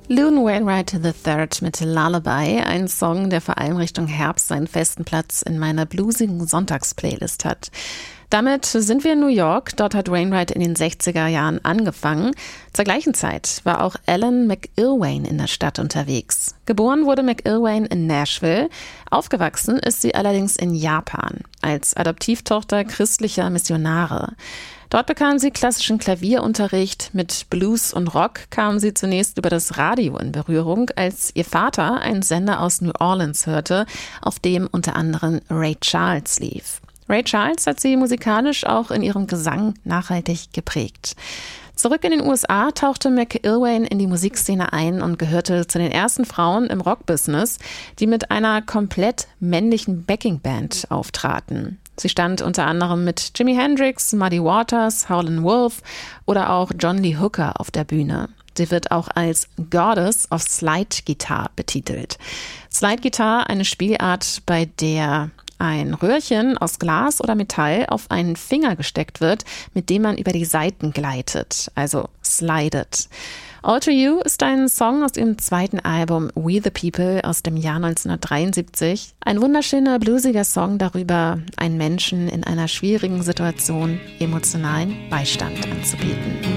Loon Wainwright III mit Lullaby, ein Song, der vor allem Richtung Herbst seinen festen Platz in meiner bluesigen Sonntagsplaylist hat. Damit sind wir in New York. Dort hat Wainwright in den 60er Jahren angefangen. Zur gleichen Zeit war auch Alan McIlwain in der Stadt unterwegs. Geboren wurde McIlwain in Nashville. Aufgewachsen ist sie allerdings in Japan als Adoptivtochter christlicher Missionare. Dort bekam sie klassischen Klavierunterricht. Mit Blues und Rock kam sie zunächst über das Radio in Berührung, als ihr Vater einen Sender aus New Orleans hörte, auf dem unter anderem Ray Charles lief. Ray Charles hat sie musikalisch auch in ihrem Gesang nachhaltig geprägt. Zurück in den USA tauchte McIlwain in die Musikszene ein und gehörte zu den ersten Frauen im Rockbusiness, die mit einer komplett männlichen Backingband auftraten. Sie stand unter anderem mit Jimi Hendrix, Muddy Waters, Howlin' Wolf oder auch John Lee Hooker auf der Bühne. Sie wird auch als Goddess of Slide Guitar betitelt. Slide Guitar, eine Spielart, bei der ein Röhrchen aus Glas oder Metall auf einen Finger gesteckt wird, mit dem man über die Saiten gleitet, also slidet. All to You ist ein Song aus ihrem zweiten Album We the People aus dem Jahr 1973. Ein wunderschöner, bluesiger Song darüber, einen Menschen in einer schwierigen Situation emotionalen Beistand anzubieten.